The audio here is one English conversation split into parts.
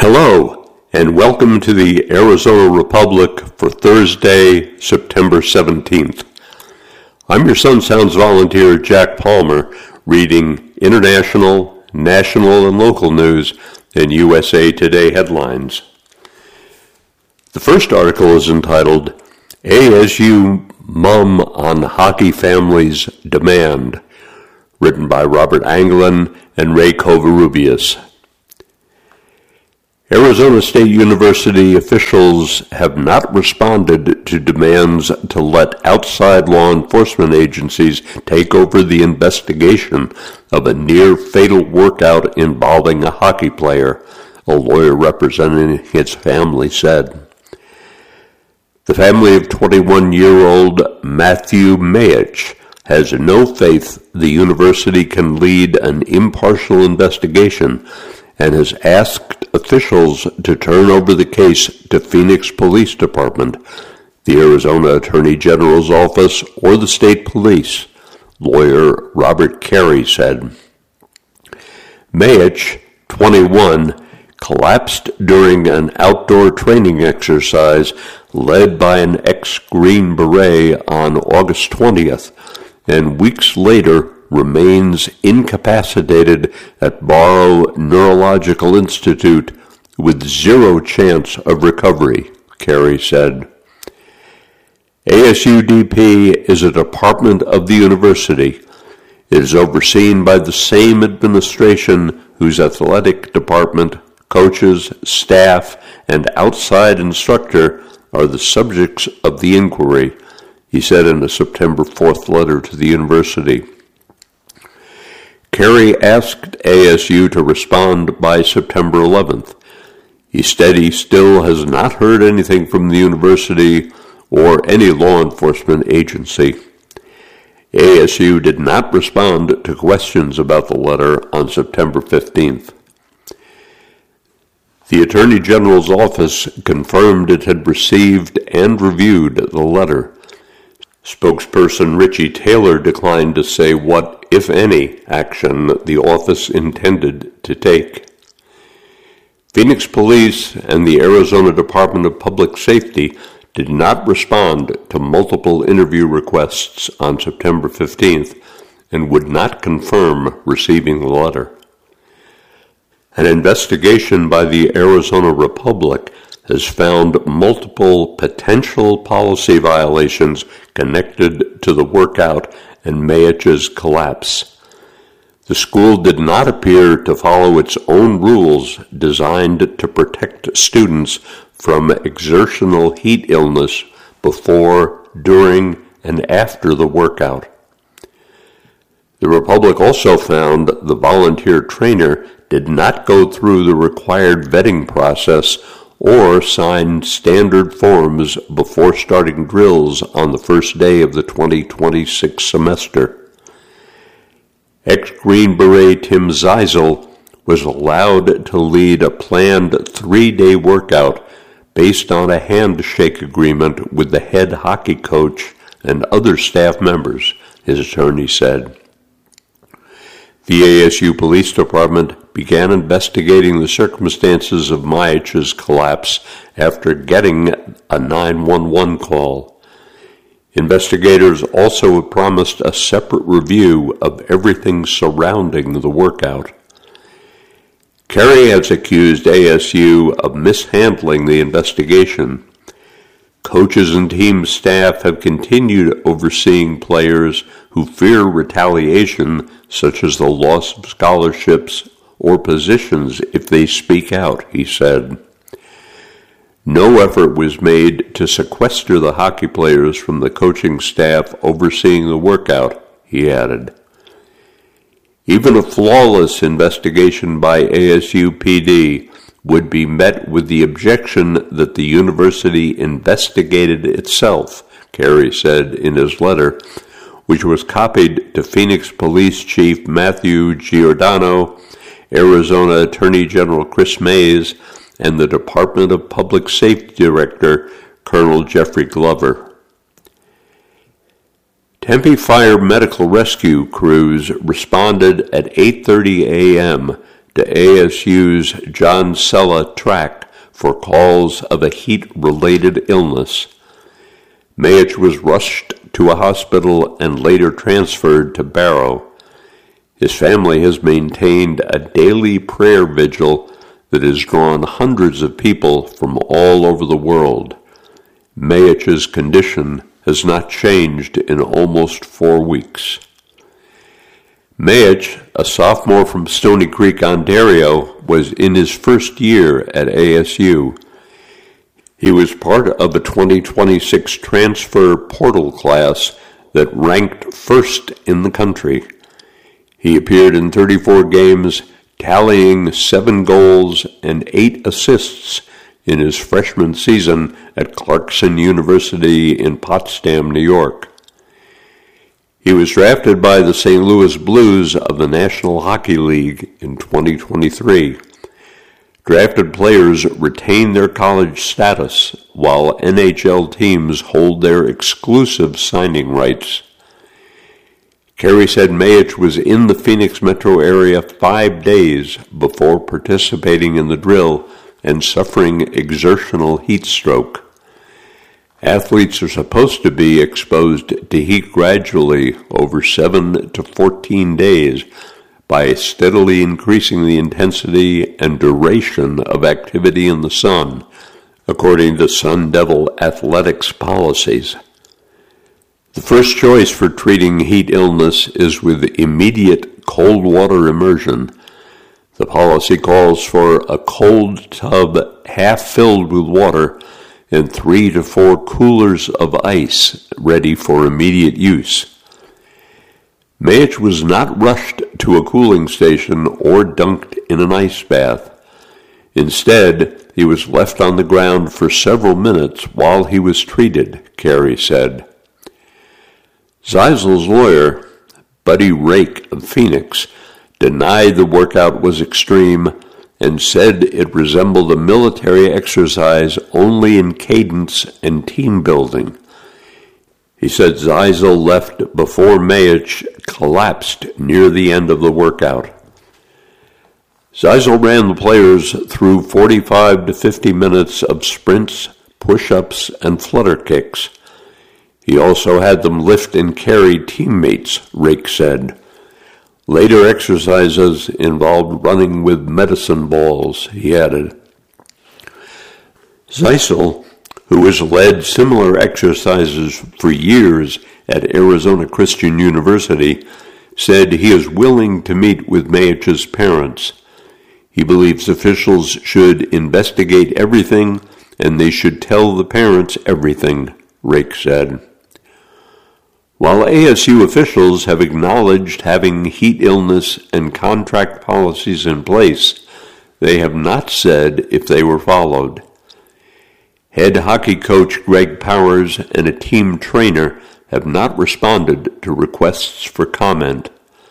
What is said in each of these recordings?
Hello, and welcome to the Arizona Republic for Thursday, September 17th. I'm your Sun Sounds volunteer, Jack Palmer, reading international, national, and local news and USA Today headlines. The first article is entitled, ASU Mum on Hockey Family's Demand, written by Robert Anglin and Ray Covarrubias. Arizona State University officials have not responded to demands to let outside law enforcement agencies take over the investigation of a near-fatal workout involving a hockey player, a lawyer representing his family said. The family of 21-year-old Matthew Mayich has no faith the university can lead an impartial investigation and has asked officials to turn over the case to Phoenix Police Department, the Arizona Attorney General's office, or the state police, lawyer Robert Carey said. Mayich, 21, collapsed during an outdoor training exercise led by an ex-Green Beret on August 20th, and weeks later remains incapacitated at Barrow Neurological Institute with zero chance of recovery, Carey said. ASU DP is a department of the university. It is overseen by the same administration whose athletic department, coaches, staff, and outside instructor are the subjects of the inquiry, he said in a September 4th letter to the university. Carey asked ASU to respond by September 11th. He said he still has not heard anything from the university or any law enforcement agency. ASU did not respond to questions about the letter on September 15th. The Attorney General's office confirmed it had received and reviewed the letter. Spokesperson Richie Taylor declined to say what, if any, action the office intended to take. Phoenix Police and the Arizona Department of Public Safety did not respond to multiple interview requests on September 15th and would not confirm receiving the letter. An investigation by the Arizona Republic has found multiple potential policy violations connected to the workout and Mayich's collapse. The school did not appear to follow its own rules designed to protect students from exertional heat illness before, during, and after the workout. The Republic also found the volunteer trainer did not go through the required vetting process or sign standard forms before starting drills on the first day of the 2026 semester. Ex-Green Beret Tim Zeisel was allowed to lead a planned 3-day workout based on a handshake agreement with the head hockey coach and other staff members, his attorney said. The ASU Police Department began investigating the circumstances of Mayich's collapse after getting a 911 call. Investigators also promised a separate review of everything surrounding the workout. Carey has accused ASU of mishandling the investigation. Coaches and team staff have continued overseeing players who fear retaliation, such as the loss of scholarships or positions if they speak out, he said. No effort was made to sequester the hockey players from the coaching staff overseeing the workout, he added. Even a flawless investigation by ASU PD would be met with the objection that the university investigated itself, Carey said in his letter, which was copied to Phoenix Police Chief Matthew Giordano, Arizona Attorney General Chris Mays, and the Department of Public Safety Director, Colonel Jeffrey Glover. Tempe Fire Medical Rescue crews responded at 8:30 a.m. to ASU's John Sella track for calls of a heat-related illness. Mayich was rushed to a hospital and later transferred to Barrow. His family has maintained a daily prayer vigil that has drawn hundreds of people from all over the world. Mayich's condition has not changed in almost 4 weeks. Mayich, a sophomore from Stony Creek, Ontario, was in his first year at ASU. He was part of a 2026 transfer portal class that ranked first in the country. He appeared in 34 games, tallying 7 goals and 8 assists in his freshman season at Clarkson University in Potsdam, New York. He was drafted by the St. Louis Blues of the National Hockey League in 2023. Drafted players retain their college status, while NHL teams hold their exclusive signing rights. Carey said Mayich was in the Phoenix metro area 5 days before participating in the drill and suffering exertional heat stroke. Athletes are supposed to be exposed to heat gradually over 7 to 14 days by steadily increasing the intensity and duration of activity in the sun, according to Sun Devil Athletics policies. The first choice for treating heat illness is with immediate cold water immersion. The policy calls for a cold tub half filled with water and 3 to 4 coolers of ice ready for immediate use. Mayich was not rushed to a cooling station or dunked in an ice bath. Instead, he was left on the ground for several minutes while he was treated, Carey said. Zeisel's lawyer, Buddy Rake of Phoenix, denied the workout was extreme and said it resembled a military exercise only in cadence and team building. He said Zeisel left before Mayich collapsed near the end of the workout. Zeisel ran the players through 45 to 50 minutes of sprints, push-ups, and flutter kicks. He also had them lift and carry teammates, Rake said. Later exercises involved running with medicine balls, he added. Zeisel, who has led similar exercises for years at Arizona Christian University, said he is willing to meet with Mayich's parents. He believes officials should investigate everything and they should tell the parents everything, Rake said. While ASU officials have acknowledged having heat illness and contract policies in place, they have not said if they were followed. Head hockey coach Greg Powers and a team trainer have not responded to requests for comment.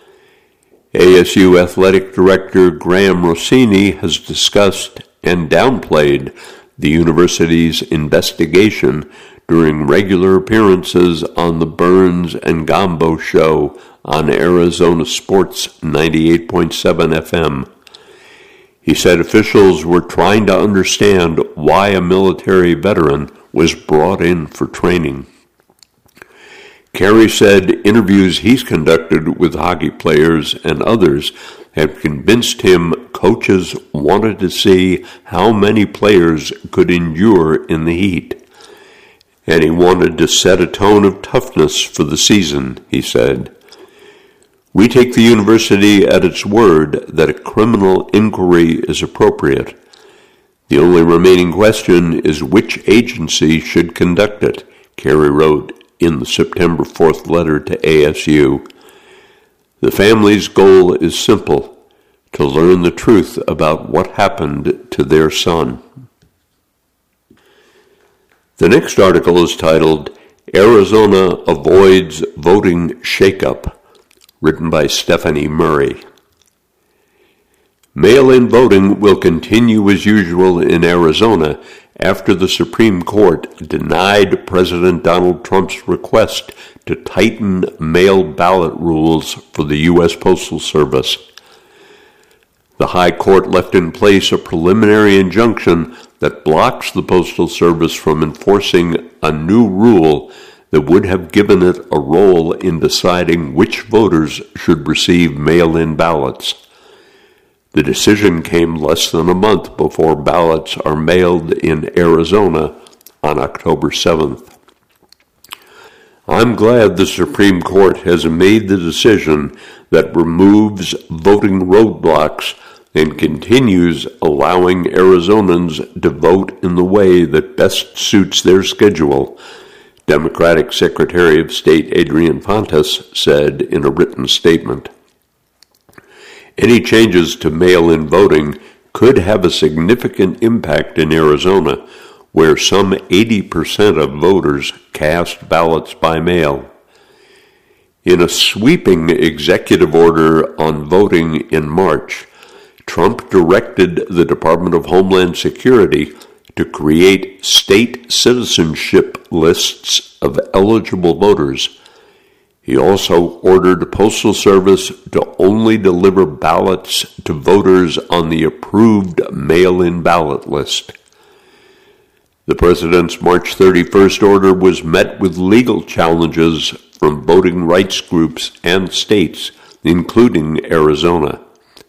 ASU Athletic Director Graham Rossini has discussed and downplayed the university's investigation during regular appearances on the Burns and Gambo show on Arizona Sports 98.7 FM. He said officials were trying to understand why a military veteran was brought in for training. Carey said interviews he's conducted with hockey players and others have convinced him coaches wanted to see how many players could endure in the heat. And he wanted to set a tone of toughness for the season, he said. We take the university at its word that a criminal inquiry is appropriate. The only remaining question is which agency should conduct it, Carey wrote in the September 4th letter to ASU. The family's goal is simple, to learn the truth about what happened to their son. The next article is titled, Arizona Avoids Voting Shakeup, written by Stephanie Murray. Mail-in voting will continue as usual in Arizona after the Supreme Court denied President Donald Trump's request to tighten mail ballot rules for the U.S. Postal Service. The High Court left in place a preliminary injunction that blocks the Postal Service from enforcing a new rule that would have given it a role in deciding which voters should receive mail-in ballots. The decision came less than a month before ballots are mailed in Arizona on October 7th. I'm glad the Supreme Court has made the decision that removes voting roadblocks and continues allowing Arizonans to vote in the way that best suits their schedule, Democratic Secretary of State Adrian Fontes said in a written statement. Any changes to mail-in voting could have a significant impact in Arizona, where some 80% of voters cast ballots by mail. In a sweeping executive order on voting in March, Trump directed the Department of Homeland Security to create state citizenship lists of eligible voters. He also ordered the Postal Service to only deliver ballots to voters on the approved mail-in ballot list. The president's March 31st order was met with legal challenges from voting rights groups and states, including Arizona.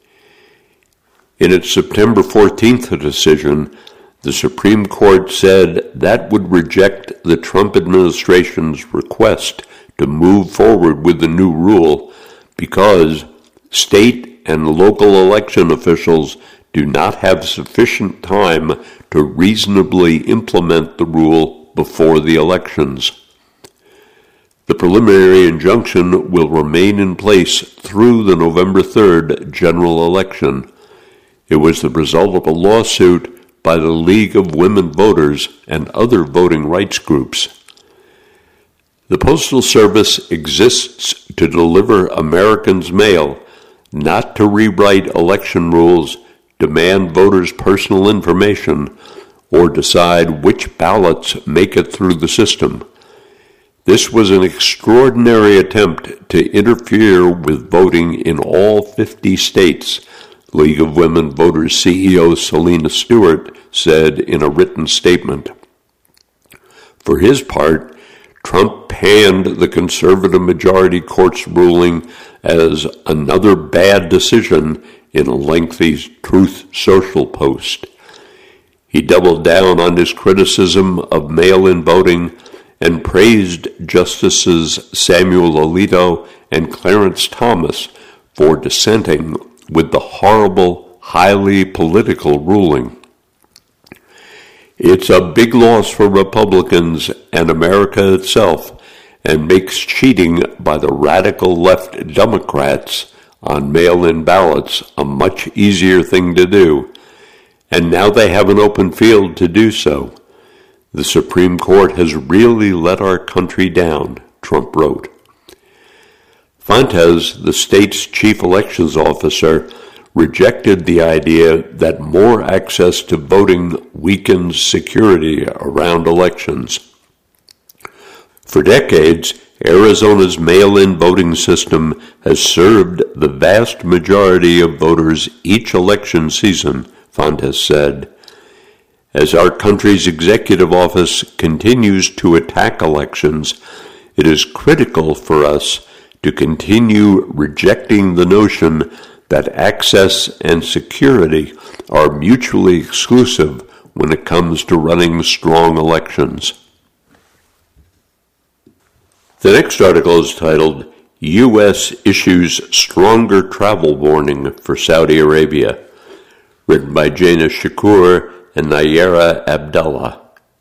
In its September 14th decision, the Supreme Court said that would reject the Trump administration's request to move forward with the new rule because state and local election officials do not have sufficient time to reasonably implement the rule before the elections. The preliminary injunction will remain in place through the November 3rd general election. It was the result of a lawsuit by the League of Women Voters and other voting rights groups. The Postal Service exists to deliver Americans' mail, not to rewrite election rules, demand voters' personal information, or decide which ballots make it through the system. This was an extraordinary attempt to interfere with voting in all 50 states, League of Women Voters CEO Selena Stewart said in a written statement. For his part, Trump panned the conservative majority court's ruling as another bad decision in a lengthy Truth Social post. He doubled down on his criticism of mail-in voting and praised Justices Samuel Alito and Clarence Thomas for dissenting with the horrible, highly political ruling. It's a big loss for Republicans and America itself, and makes cheating by the radical left Democrats on mail-in ballots a much easier thing to do. And now they have an open field to do so. The Supreme Court has really let our country down, Trump wrote. Fontes, the state's chief elections officer, rejected the idea that more access to voting weakens security around elections. For decades, Arizona's mail-in voting system has served the vast majority of voters each election season, Fontes said. As our country's executive office continues to attack elections, it is critical for us to continue rejecting the notion that access and security are mutually exclusive when it comes to running strong elections. The next article is titled, U.S. Issues Stronger Travel Warning for Saudi Arabia, written by Jaina Shakur and Nayera Abdallah.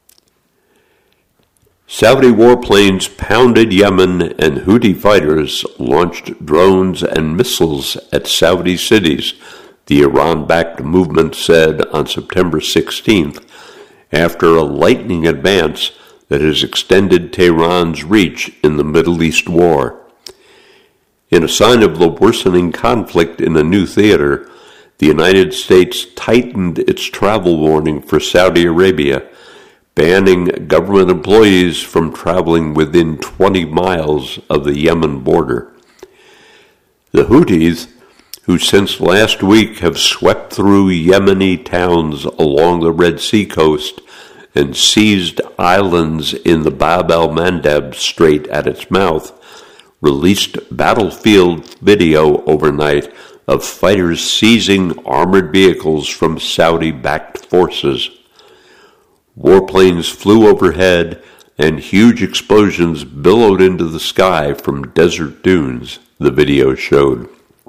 Saudi warplanes pounded Yemen and Houthi fighters launched drones and missiles at Saudi cities, the Iran-backed movement said on September 16th, after a lightning advance that has extended Tehran's reach in the Middle East war. In a sign of the worsening conflict in a new theater, the United States tightened its travel warning for Saudi Arabia, banning government employees from traveling within 20 miles of the Yemen border. The Houthis, who since last week have swept through Yemeni towns along the Red Sea coast and seized islands in the Bab el-Mandeb Strait at its mouth, released battlefield video overnight of fighters seizing armored vehicles from Saudi-backed forces. Warplanes flew overhead and huge explosions billowed into the sky from desert dunes, the video showed.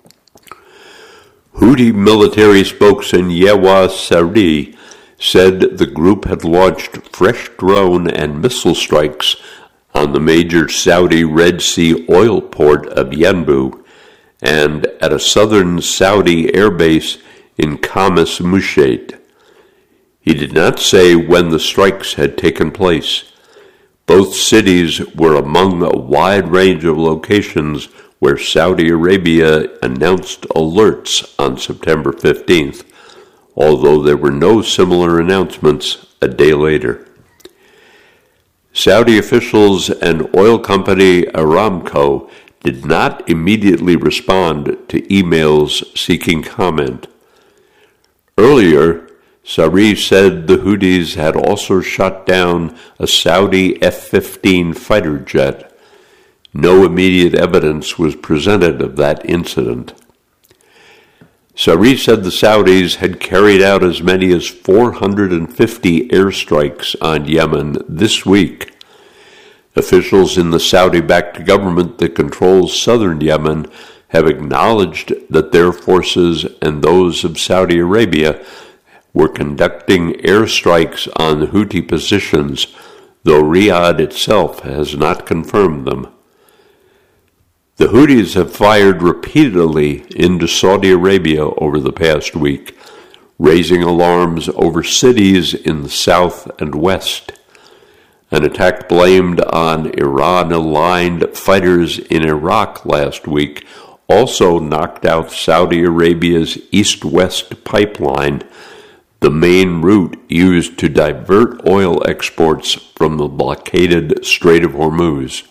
Houthi military spokesman Yewa Saree said the group had launched fresh drone and missile strikes on the major Saudi Red Sea oil port of Yanbu and at a southern Saudi airbase in Khamis Mushat. He did not say when the strikes had taken place. Both cities were among a wide range of locations where Saudi Arabia announced alerts on September 15th, although there were no similar announcements a day later. Saudi officials and oil company Aramco did not immediately respond to emails seeking comment. Earlier, Saree said the Houthis had also shot down a Saudi F-15 fighter jet. No immediate evidence was presented of that incident. Saree said the Saudis had carried out as many as 450 airstrikes on Yemen this week. Officials in the Saudi-backed government that controls southern Yemen have acknowledged that their forces and those of Saudi Arabia were conducting airstrikes on Houthi positions, though Riyadh itself has not confirmed them. The Houthis have fired repeatedly into Saudi Arabia over the past week, raising alarms over cities in the south and west. An attack blamed on Iran-aligned fighters in Iraq last week also knocked out Saudi Arabia's east-west pipeline, the main route used to divert oil exports from the blockaded Strait of Hormuz.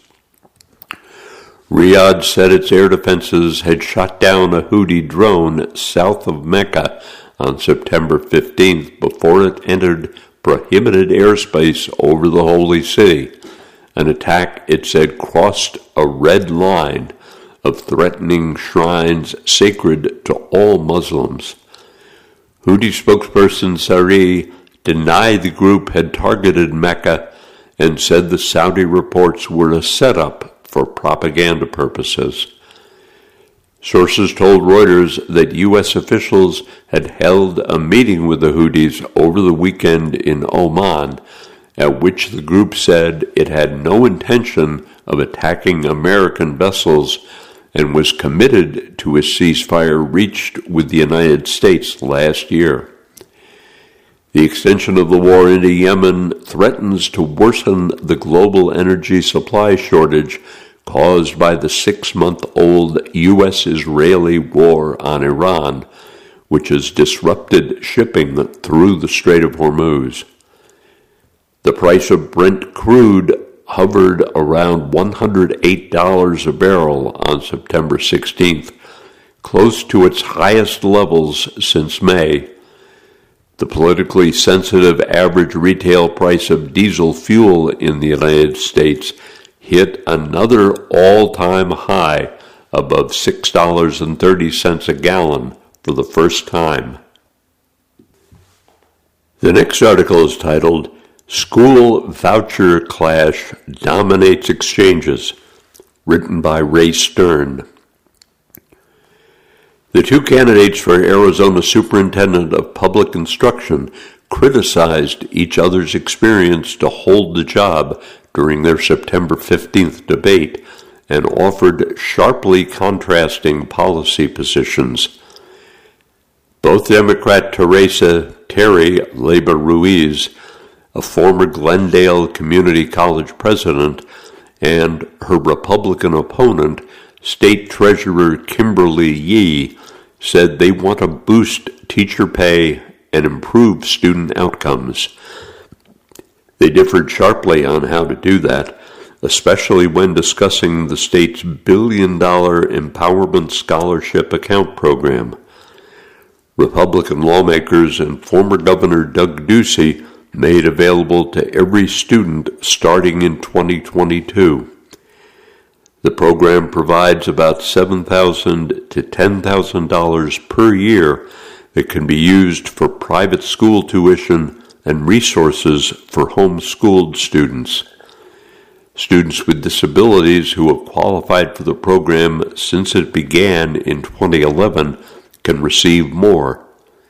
Riyadh said its air defenses had shot down a Houthi drone south of Mecca on September 15th before it entered prohibited airspace over the holy city, an attack it said crossed a red line of threatening shrines sacred to all Muslims. Houthi spokesperson Saree denied the group had targeted Mecca and said the Saudi reports were a setup for propaganda purposes. Sources told Reuters that U.S. officials had held a meeting with the Houthis over the weekend in Oman, at which the group said it had no intention of attacking American vessels and was committed to a ceasefire reached with the United States last year. The extension of the war into Yemen threatens to worsen the global energy supply shortage caused by the 6-month-old U.S.-Israeli war on Iran, which has disrupted shipping through the Strait of Hormuz. The price of Brent crude hovered around $108 a barrel on September 16th, close to its highest levels since May. The politically sensitive average retail price of diesel fuel in the United States hit another all-time high above $6.30 a gallon for the first time. The next article is titled, School Voucher Clash Dominates Exchanges, written by Ray Stern. The two candidates for Arizona Superintendent of Public Instruction criticized each other's experience to hold the job during their September 15th debate and offered sharply contrasting policy positions. Both Democrat Teresa Terry Leyva Ruiz, a former Glendale Community College president, and her Republican opponent, State Treasurer Kimberly Yee, said they want to boost teacher pay and improve student outcomes. They differed sharply on how to do that, especially when discussing the state's billion-dollar Empowerment Scholarship Account program. Republican lawmakers and former Governor Doug Ducey made available to every student starting in 2022. The program provides about $7,000 to $10,000 per year that can be used for private school tuition and resources for homeschooled students. Students with disabilities who have qualified for the program since it began in 2011 can receive more.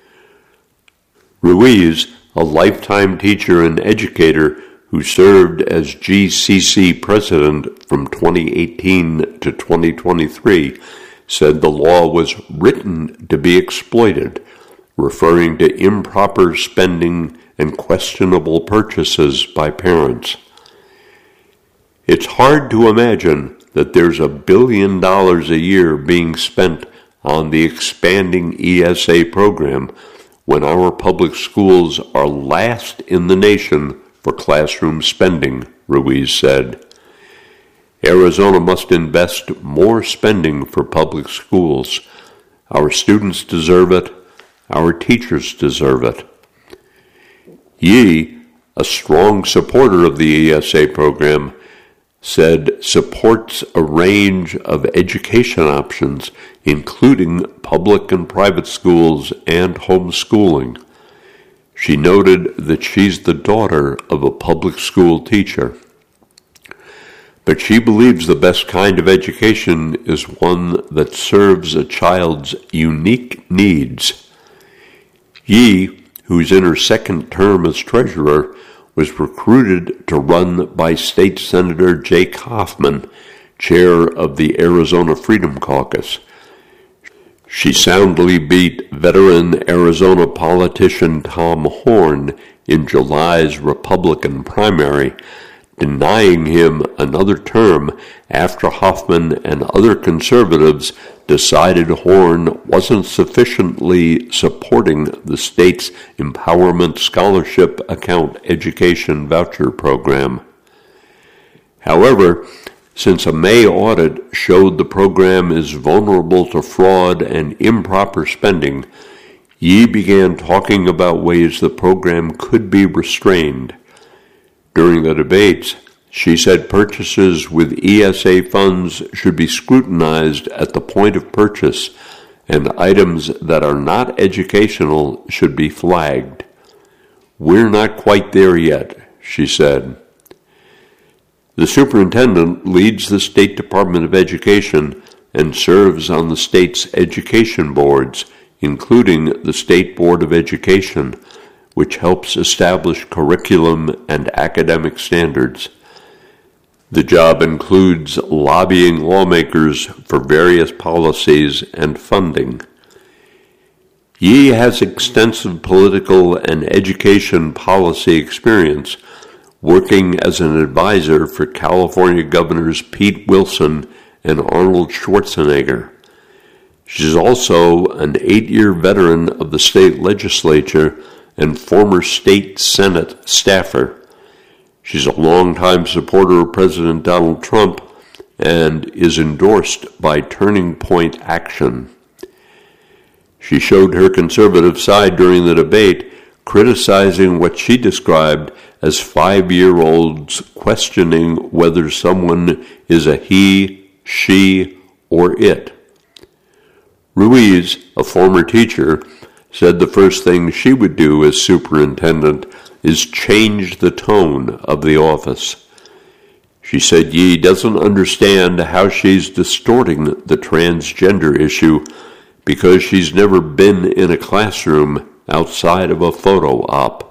Ruiz, a lifetime teacher and educator who served as GCC president from 2018 to 2023, said the law was written to be exploited, referring to improper spending and questionable purchases by parents. It's hard to imagine that there's $1 billion a year being spent on the expanding ESA program when our public schools are last in the nation for classroom spending, Ruiz said. Arizona must invest more spending for public schools. Our students deserve it. Our teachers deserve it. Yee, a strong supporter of the ESA program, said supports a range of education options, including public and private schools and homeschooling. She noted that she's the daughter of a public school teacher. But she believes the best kind of education is one that serves a child's unique needs. Yee, who's in her second term as treasurer, was recruited to run by State Senator Jake Hoffman, chair of the Arizona Freedom Caucus. She soundly beat veteran Arizona politician Tom Horn in July's Republican primary, denying him another term after Hoffman and other conservatives decided Horn wasn't sufficiently supporting the state's Empowerment Scholarship Account education voucher program. However, since a May audit showed the program is vulnerable to fraud and improper spending, Yee began talking about ways the program could be restrained. During the debates, she said purchases with ESA funds should be scrutinized at the point of purchase, and items that are not educational should be flagged. "We're not quite there yet," she said. The superintendent leads the State Department of Education and serves on the state's education boards, including the State Board of Education, which helps establish curriculum and academic standards. The job includes lobbying lawmakers for various policies and funding. Yee has extensive political and education policy experience, working as an advisor for California Governors Pete Wilson and Arnold Schwarzenegger. She's also an 8-year veteran of the state legislature and former state Senate staffer. She's a longtime supporter of President Donald Trump and is endorsed by Turning Point Action. She showed her conservative side during the debate, criticizing what she described as 5-year-olds questioning whether someone is a he, she, or it. Ruiz, a former teacher, said the first thing she would do as superintendent is change the tone of the office. She said Yee doesn't understand how she's distorting the transgender issue because she's never been in a classroom outside of a photo op.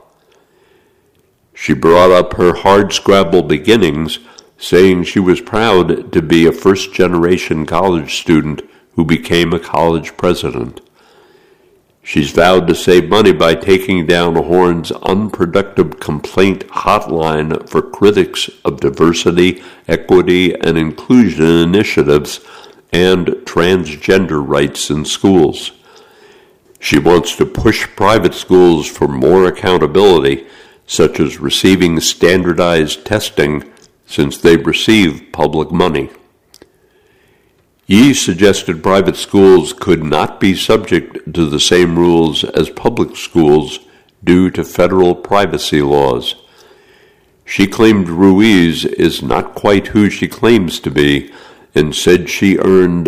She brought up her hardscrabble beginnings, saying she was proud to be a first-generation college student who became a college president. She's vowed to save money by taking down Horn's unproductive complaint hotline for critics of diversity, equity, and inclusion initiatives and transgender rights in schools. She wants to push private schools for more accountability, such as receiving standardized testing, since they receive public money. Yee suggested private schools could not be subject to the same rules as public schools due to federal privacy laws. She claimed Ruiz is not quite who she claims to be and said she earned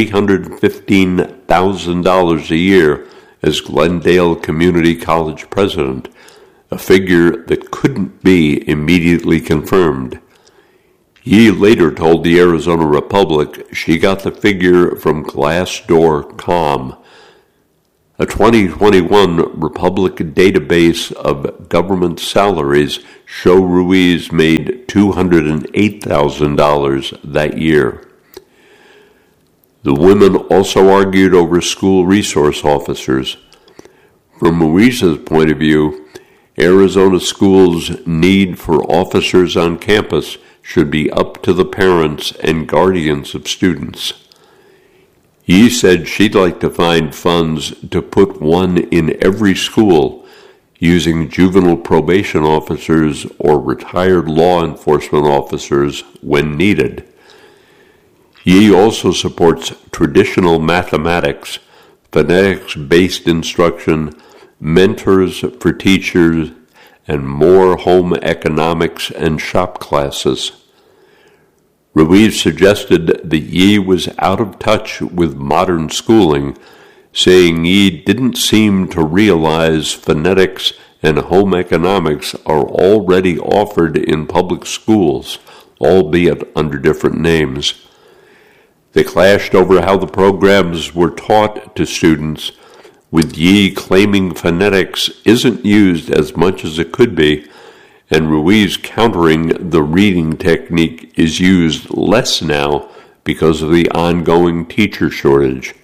$315,000 a year as Glendale Community College president, a figure that couldn't be immediately confirmed. Yee later told the Arizona Republic she got the figure from Glassdoor.com. A 2021 Republic database of government salaries show Ruiz made $208,000 that year. The women also argued over school resource officers. From Ruiz's point of view, Arizona schools' need for officers on campus should be up to the parents and guardians of students. Yee said she'd like to find funds to put one in every school using juvenile probation officers or retired law enforcement officers when needed. Yee also supports traditional mathematics, phonetics-based instruction, mentors for teachers, and more home economics and shop classes. Ruiz suggested that Yee was out of touch with modern schooling, saying Yee didn't seem to realize phonetics and home economics are already offered in public schools, albeit under different names. They clashed over how the programs were taught to students, with Yee claiming phonetics isn't used as much as it could be, and Ruiz countering the reading technique is used less now because of the ongoing teacher shortage.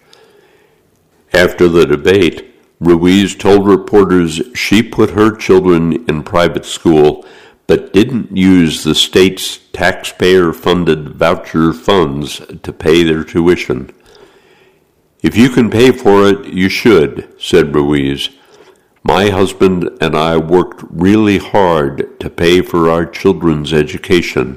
After the debate, Ruiz told reporters she put her children in private school but didn't use the state's taxpayer-funded voucher funds to pay their tuition. "If you can pay for it, you should," said Ruiz. "My husband and I worked really hard to pay for our children's education."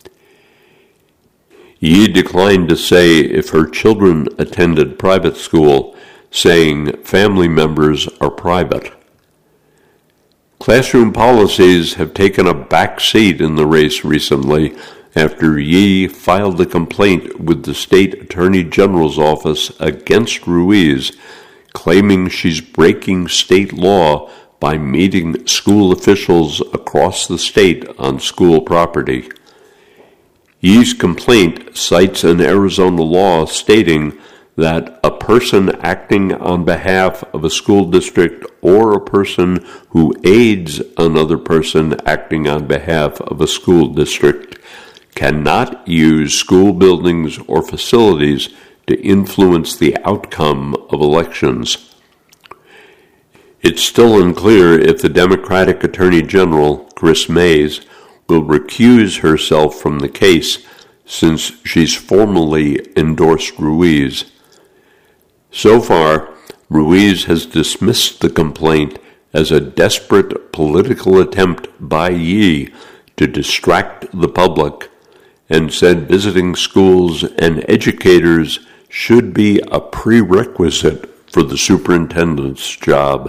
Yee declined to say if her children attended private school, saying family members are private. Classroom policies have taken a back seat in the race recently after Yee filed a complaint with the state attorney general's office against Ruiz, claiming she's breaking state law by meeting school officials across the state on school property. Yee's complaint cites an Arizona law stating that a person acting on behalf of a school district or a person who aids another person acting on behalf of a school district cannot use school buildings or facilities to influence the outcome of elections. It's still unclear if the Democratic Attorney General, Chris Mays, will recuse herself from the case since she's formally endorsed Ruiz. So far, Ruiz has dismissed the complaint as a desperate political attempt by Yee to distract the public and said visiting schools and educators should be a prerequisite for the superintendent's job.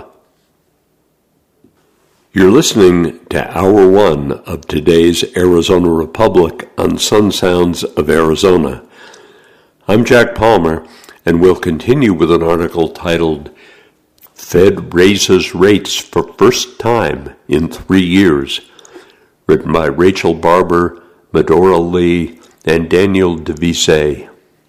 You're listening to Hour 1 of today's Arizona Republic on Sun Sounds of Arizona. I'm Jack Palmer, and we'll continue with an article titled, "Fed Raises Rates for First Time in 3 Years," written by Rachel Barber, Medora Lee, and Daniel DeVise.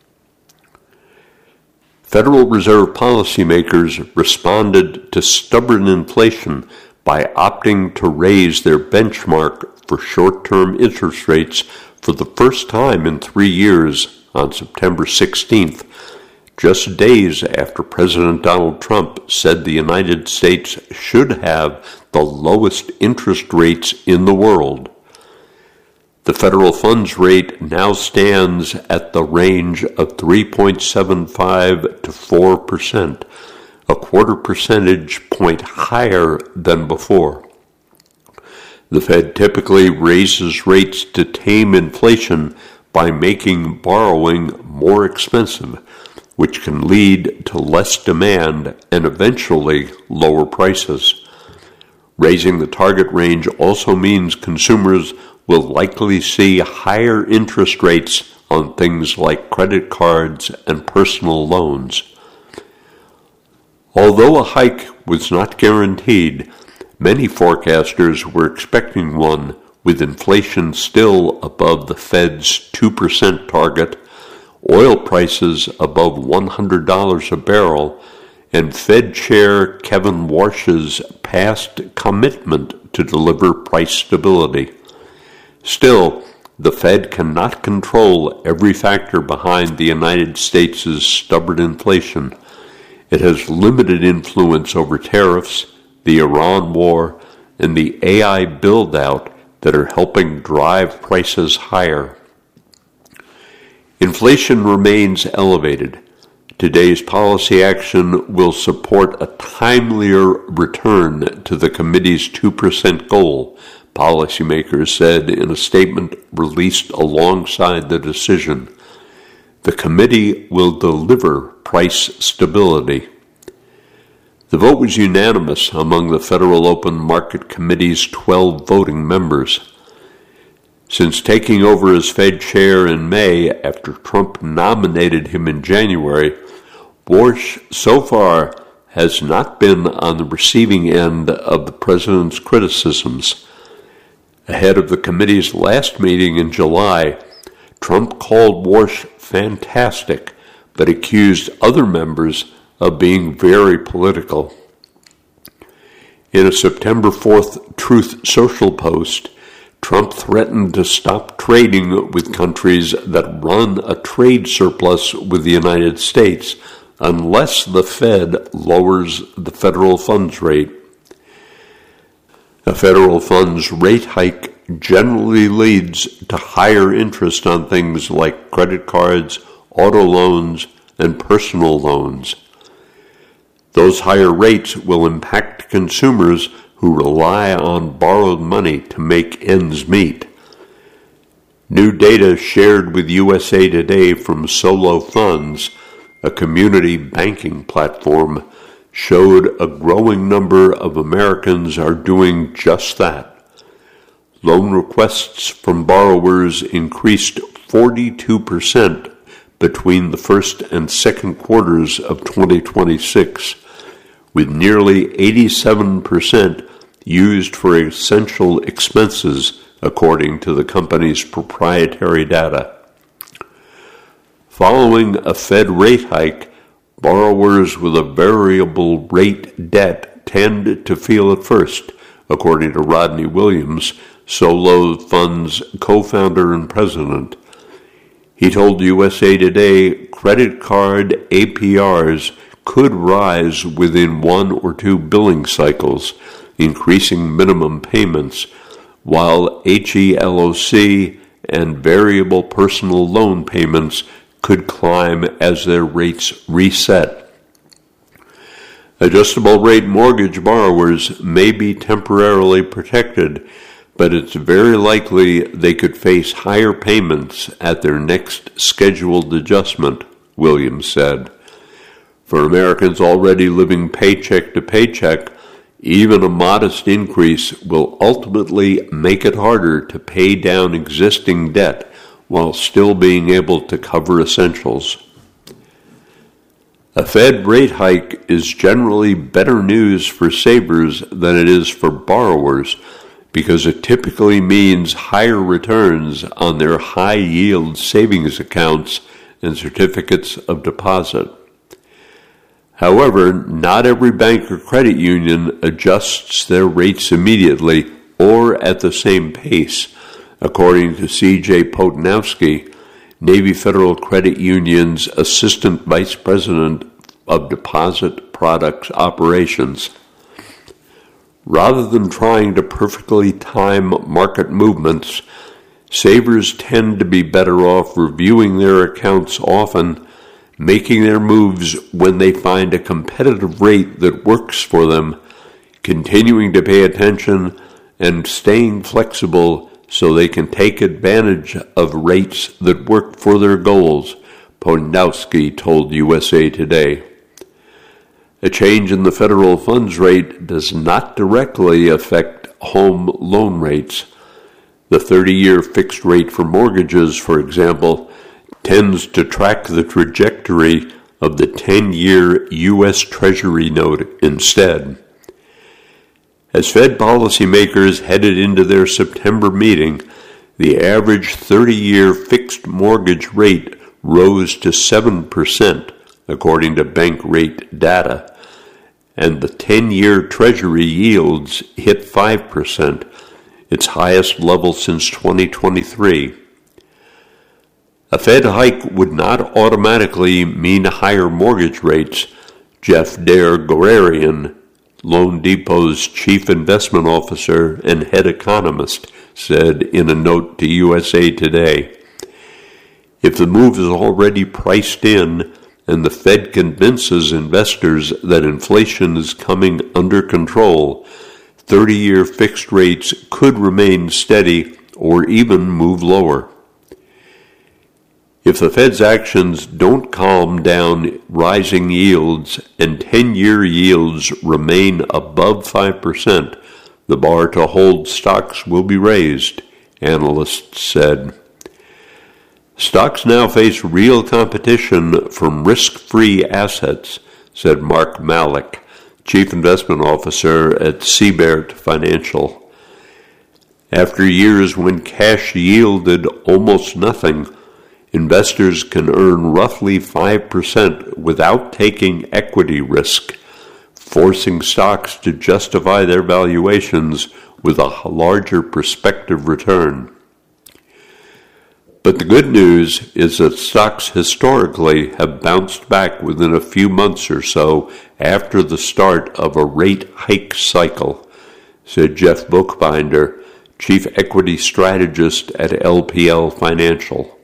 Federal Reserve policymakers responded to stubborn inflation by opting to raise their benchmark for short-term interest rates for the first time in 3 years on September 16th, just days after President Donald Trump said the United States should have the lowest interest rates in the world. The federal funds rate now stands at the range of 3.75 to 4%, a quarter percentage point higher than before. The Fed typically raises rates to tame inflation by making borrowing more expensive, which can lead to less demand and eventually lower prices. Raising the target range also means consumers will likely see higher interest rates on things like credit cards and personal loans. Although a hike was not guaranteed, many forecasters were expecting one, with inflation still above the Fed's 2% target, oil prices above $100 a barrel, and Fed Chair Kevin Warsh's past commitment to deliver price stability. Still, the Fed cannot control every factor behind the United States' stubborn inflation. It has limited influence over tariffs, the Iran war, and the AI build-out that are helping drive prices higher. Inflation remains elevated. Today's policy action will support a timelier return to the committee's 2% goal, policymakers said in a statement released alongside the decision. The committee will deliver price stability. The vote was unanimous among the Federal Open Market Committee's 12 voting members. Since taking over as Fed chair in May after Trump nominated him in January, Warsh so far has not been on the receiving end of the president's criticisms. Ahead of the committee's last meeting in July, Trump called Warsh fantastic, but accused other members of being very political. In a September 4th Truth Social post, Trump threatened to stop trading with countries that run a trade surplus with the United States unless the Fed lowers the federal funds rate. A federal funds rate hike generally leads to higher interest on things like credit cards, auto loans, and personal loans. Those higher rates will impact consumers who rely on borrowed money to make ends meet. New data shared with USA Today from Solo Funds, a community banking platform, showed a growing number of Americans are doing just that. Loan requests from borrowers increased 42% between the first and second quarters of 2026, with nearly 87% used for essential expenses, according to the company's proprietary data. Following a Fed rate hike, borrowers with a variable rate debt tend to feel it first, according to Rodney Williams, Solo Fund's co-founder and president. He told USA Today credit card APRs could rise within 1 or 2 billing cycles, increasing minimum payments, while HELOC and variable personal loan payments could climb as their rates reset. Adjustable rate mortgage borrowers may be temporarily protected, but it's very likely they could face higher payments at their next scheduled adjustment, Williams said. For Americans already living paycheck to paycheck, even a modest increase will ultimately make it harder to pay down existing debt while still being able to cover essentials. A Fed rate hike is generally better news for savers than it is for borrowers because it typically means higher returns on their high-yield savings accounts and certificates of deposit. However, not every bank or credit union adjusts their rates immediately or at the same pace, according to C.J. Potnowski, Navy Federal Credit Union's Assistant Vice President of Deposit Products Operations. Rather than trying to perfectly time market movements, savers tend to be better off reviewing their accounts often, making their moves when they find a competitive rate that works for them, continuing to pay attention, and staying flexible so they can take advantage of rates that work for their goals, Poniatowski told USA Today. A change in the federal funds rate does not directly affect home loan rates. The 30-year fixed rate for mortgages, for example, tends to track the trajectory of the 10-year U.S. Treasury note instead. As Fed policymakers headed into their September meeting, the average 30-year fixed mortgage rate rose to 7%, according to bank rate data, and the 10-year Treasury yields hit 5%, its highest level since 2023. A Fed hike would not automatically mean higher mortgage rates, Jeff Dergorian, Loan Depot's chief investment officer and head economist, said in a note to USA Today. If the move is already priced in and the Fed convinces investors that inflation is coming under control, 30-year fixed rates could remain steady or even move lower. If the Fed's actions don't calm down rising yields and 10-year yields remain above 5%, the bar to hold stocks will be raised, analysts said. Stocks now face real competition from risk-free assets, said Mark Malik, Chief Investment Officer at Siebert Financial. After years when cash yielded almost nothing, investors can earn roughly 5% without taking equity risk, forcing stocks to justify their valuations with a larger prospective return. But the good news is that stocks historically have bounced back within a few months or so after the start of a rate hike cycle, said Jeff Buchbinder, Chief Equity Strategist at LPL Financial.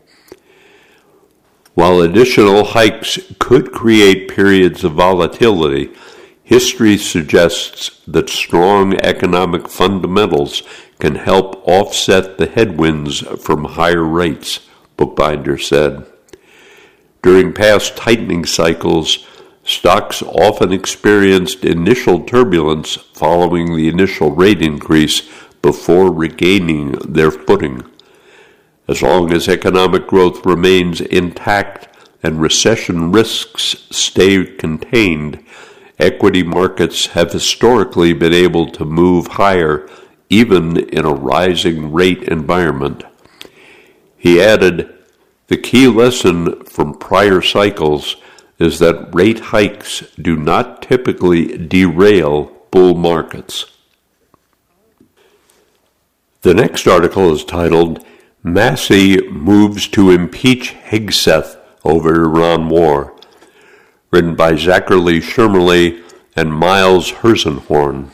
While additional hikes could create periods of volatility, history suggests that strong economic fundamentals can help offset the headwinds from higher rates, Buchbinder said. During past tightening cycles, stocks often experienced initial turbulence following the initial rate increase before regaining their footing. As long as economic growth remains intact and recession risks stay contained, equity markets have historically been able to move higher even in a rising rate environment. He added, the key lesson from prior cycles is that rate hikes do not typically derail bull markets. The next article is titled, Massey Moves to Impeach Hegseth Over Iran War, written by Zachary Shermerly and Miles Herzenhorn.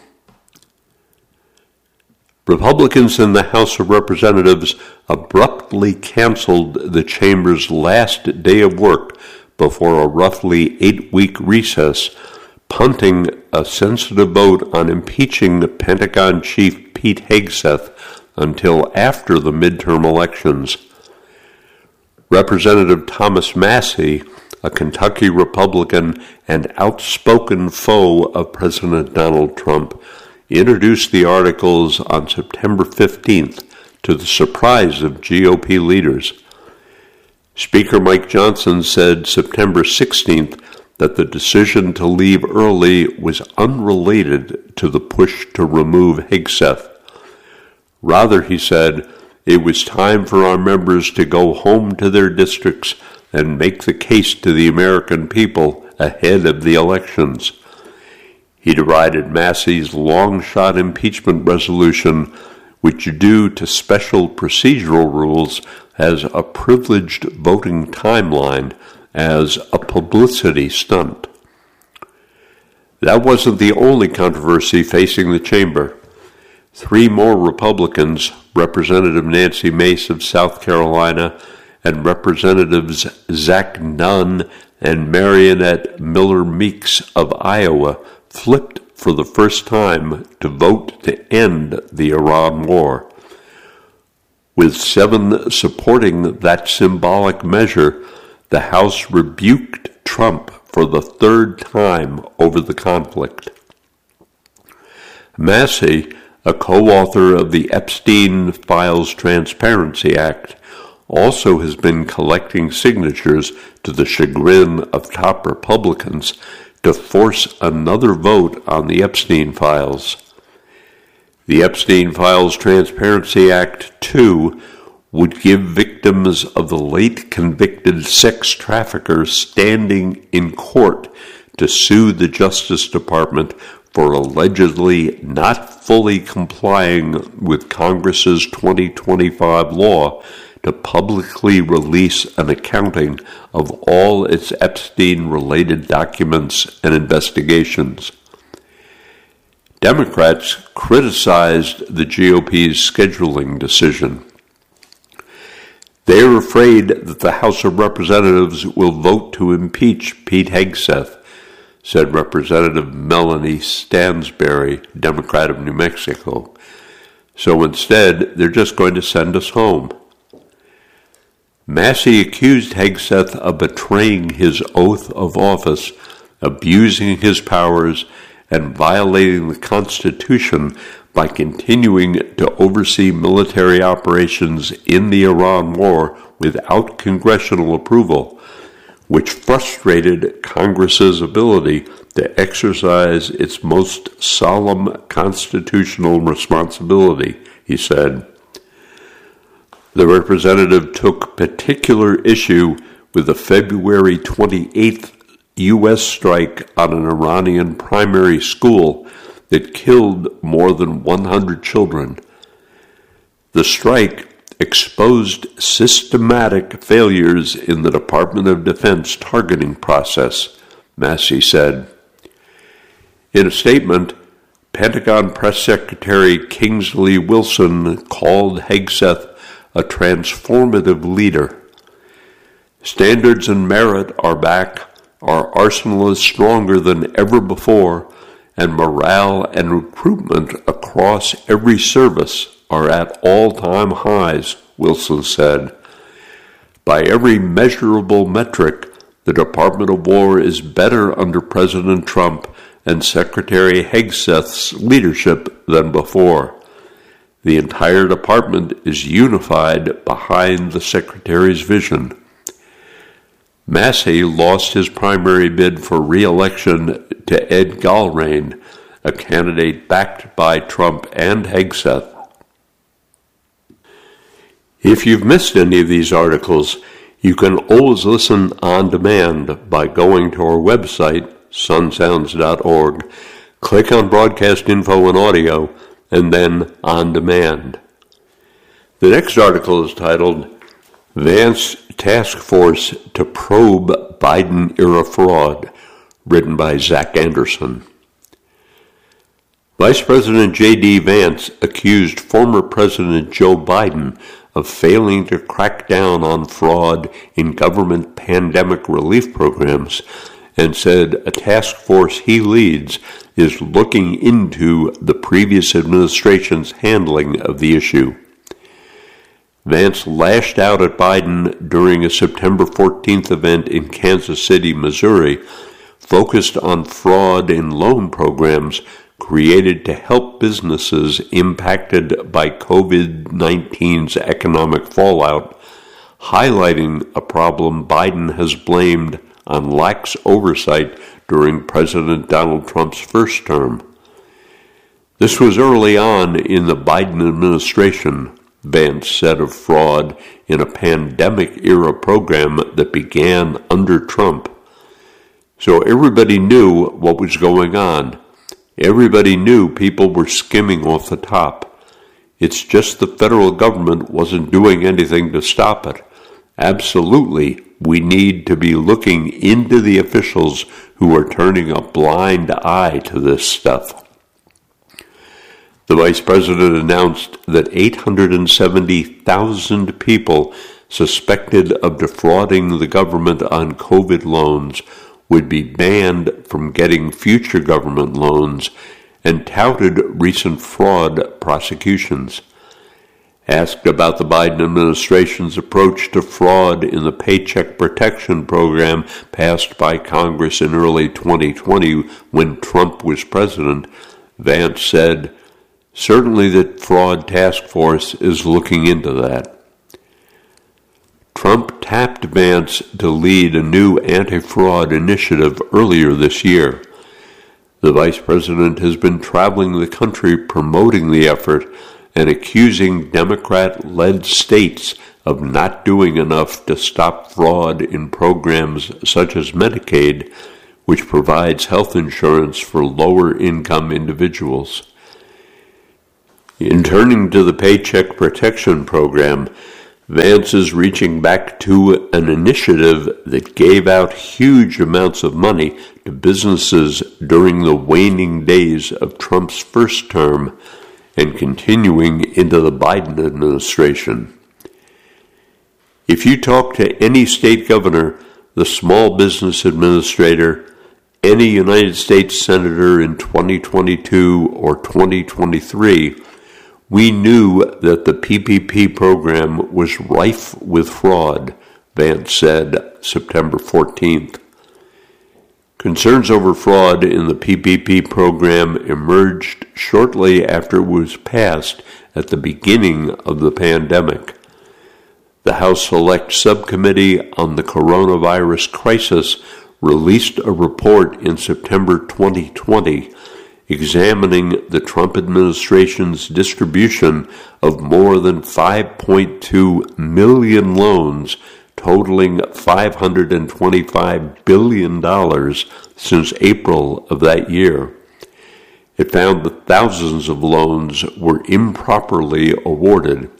Republicans in the House of Representatives abruptly canceled the chamber's last day of work before a roughly 8-week recess, punting a sensitive vote on impeaching Pentagon Chief Pete Hegseth until after the midterm elections. Representative Thomas Massey, a Kentucky Republican and outspoken foe of President Donald Trump, introduced the articles on September 15th to the surprise of GOP leaders. Speaker Mike Johnson said September 16th that the decision to leave early was unrelated to the push to remove Hegseth. Rather, he said, it was time for our members to go home to their districts and make the case to the American people ahead of the elections. He derided Massey's long-shot impeachment resolution, which due to special procedural rules has a privileged voting timeline, as a publicity stunt. That wasn't the only controversy facing the chamber. 3 more Republicans, Representative Nancy Mace of South Carolina and Representatives Zach Nunn and Marionette Miller Meeks of Iowa, flipped for the first time to vote to end the Iran war. With 7 supporting that symbolic measure, the House rebuked Trump for the 3rd time over the conflict. Massey, a co-author of the Epstein Files Transparency Act, also has been collecting signatures to the chagrin of top Republicans to force another vote on the Epstein files. The Epstein Files Transparency Act, too, would give victims of the late convicted sex trafficker standing in court to sue the Justice Department for allegedly not fully complying with Congress's 2025 law to publicly release an accounting of all its Epstein-related documents and investigations. Democrats criticized the GOP's scheduling decision. They are afraid that the House of Representatives will vote to impeach Pete Hegseth, said Representative Melanie Stansbury, Democrat of New Mexico. So instead, they're just going to send us home. Massey accused Hegseth of betraying his oath of office, abusing his powers, and violating the Constitution by continuing to oversee military operations in the Iran war without congressional approval, which frustrated Congress's ability to exercise its most solemn constitutional responsibility, he said. The representative took particular issue with the February 28th U.S. strike on an Iranian primary school that killed more than 100 children. The strike exposed systematic failures in the Department of Defense targeting process, Massey said. In a statement, Pentagon Press Secretary Kingsley Wilson called Hegseth a transformative leader. Standards and merit are back, our arsenal is stronger than ever before, and morale and recruitment across every service are at all-time highs, Wilson said. By every measurable metric, the Department of War is better under President Trump and Secretary Hegseth's leadership than before. The entire department is unified behind the Secretary's vision. Massey lost his primary bid for re-election to Ed Galbraith, a candidate backed by Trump and Hegseth. If you've missed any of these articles, you can always listen on demand by going to our website, sunsounds.org, click on Broadcast Info and Audio, and then On Demand. The next article is titled, Vance Task Force to Probe Biden-Era Fraud, written by Zach Anderson. Vice President J.D. Vance accused former President Joe Biden of failing to crack down on fraud in government pandemic relief programs and said a task force he leads is looking into the previous administration's handling of the issue. Vance lashed out at Biden during a September 14th event in Kansas City, Missouri, focused on fraud in loan programs created to help businesses impacted by COVID-19's economic fallout, highlighting a problem Biden has blamed on lax oversight during President Donald Trump's first term. This was early on in the Biden administration, Vance said of fraud in a pandemic-era program that began under Trump. So everybody knew what was going on. Everybody knew people were skimming off the top. It's just the federal government wasn't doing anything to stop it. Absolutely, we need to be looking into the officials who are turning a blind eye to this stuff. The vice president announced that 870,000 people suspected of defrauding the government on COVID loans would be banned from getting future government loans and touted recent fraud prosecutions. Asked about the Biden administration's approach to fraud in the Paycheck Protection Program passed by Congress in early 2020 when Trump was president, Vance said, "Certainly the fraud task force is looking into that." Trump tapped Vance to lead a new anti-fraud initiative earlier this year. The vice president has been traveling the country promoting the effort and accusing Democrat-led states of not doing enough to stop fraud in programs such as Medicaid, which provides health insurance for lower-income individuals. In turning to the Paycheck Protection Program, Vance is reaching back to an initiative that gave out huge amounts of money to businesses during the waning days of Trump's first term and continuing into the Biden administration. If you talk to any state governor, the small business administrator, any United States senator in 2022 or 2023, we knew that the PPP program was rife with fraud, Vance said September 14th. Concerns over fraud in the PPP program emerged shortly after it was passed at the beginning of the pandemic. The House Select Subcommittee on the Coronavirus Crisis released a report in September 2020 examining the Trump administration's distribution of more than 5.2 million loans totaling $525 billion since April of that year. It found that thousands of loans were improperly awarded.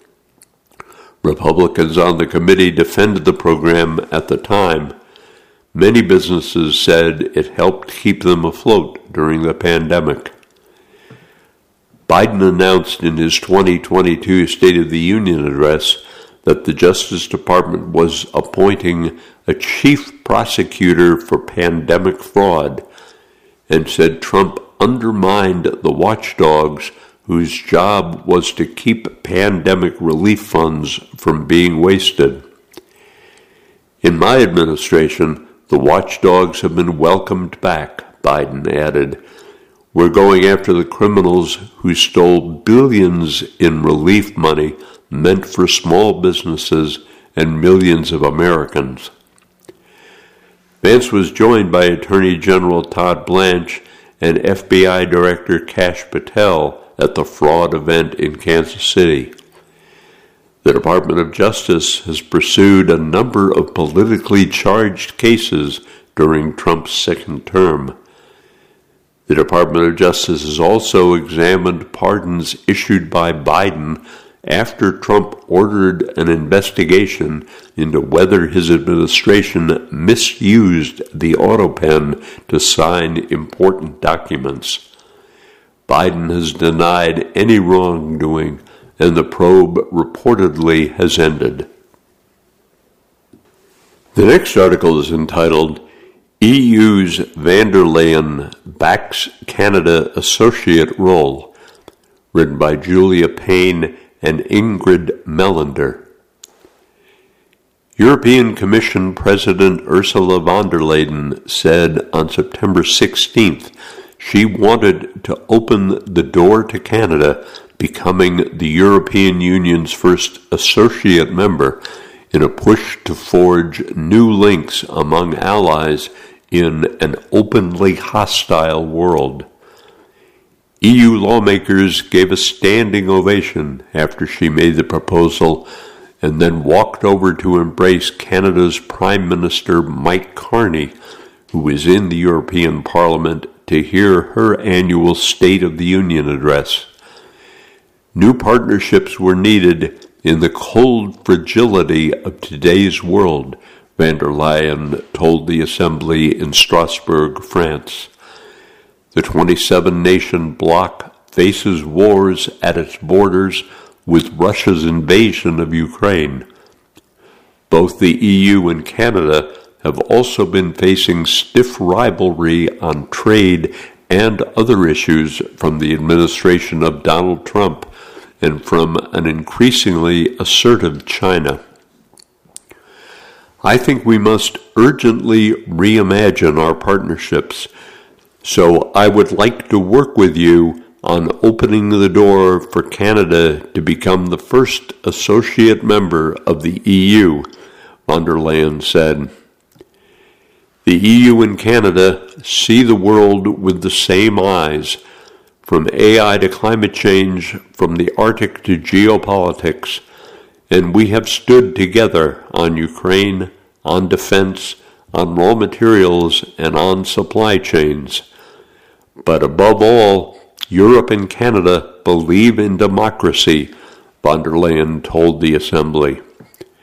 Republicans on the committee defended the program at the time. Many businesses said it helped keep them afloat during the pandemic. Biden announced in his 2022 State of the Union address that the Justice Department was appointing a chief prosecutor for pandemic fraud and said Trump undermined the watchdogs whose job was to keep pandemic relief funds from being wasted. In my administration, the watchdogs have been welcomed back, Biden added. We're going after the criminals who stole billions in relief money meant for small businesses and millions of Americans. Vance was joined by Attorney General Todd Blanche and FBI Director Kash Patel at the fraud event in Kansas City. The Department of Justice has pursued a number of politically charged cases during Trump's second term. The Department of Justice has also examined pardons issued by Biden after Trump ordered an investigation into whether his administration misused the auto pen to sign important documents. Biden has denied any wrongdoing, and the probe reportedly has ended. The next article is entitled, EU's van der Leyen backs Canada associate role, written by Julia Payne and Ingrid Melander. European Commission President Ursula von der Leyen said on September 16th she wanted to open the door to Canada becoming the European Union's first associate member in a push to forge new links among allies in an openly hostile world. EU lawmakers gave a standing ovation after she made the proposal and then walked over to embrace Canada's Prime Minister Mike Carney, who was in the European Parliament to hear her annual State of the Union address. New partnerships were needed in the cold fragility of today's world, van der Leyen told the Assembly in Strasbourg, France. The 27-nation bloc faces wars at its borders with Russia's invasion of Ukraine. Both the EU and Canada have also been facing stiff rivalry on trade and other issues from the administration of Donald Trump and from an increasingly assertive China. I think we must urgently reimagine our partnerships, so I would like to work with you on opening the door for Canada to become the first associate member of the EU, von der Leyen said. The EU and Canada see the world with the same eyes, from AI to climate change, from the Arctic to geopolitics, and we have stood together on Ukraine, on defense, on raw materials, and on supply chains. But above all, Europe and Canada believe in democracy, von der Leyen told the Assembly.